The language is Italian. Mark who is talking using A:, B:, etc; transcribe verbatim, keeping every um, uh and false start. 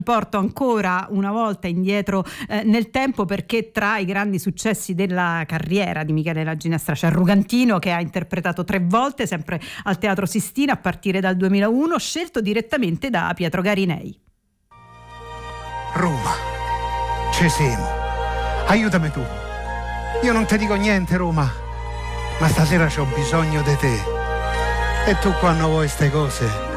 A: Porto ancora una volta indietro eh, nel tempo, perché tra i grandi successi della carriera di Michele La Ginestra c'è Rugantino, che ha interpretato tre volte sempre al Teatro Sistina a partire dal duemilauno, scelto direttamente da Pietro Garinei.
B: Roma, ci siamo, aiutami tu, io non ti dico niente Roma, ma stasera c'ho bisogno di te, e tu quando vuoi ste cose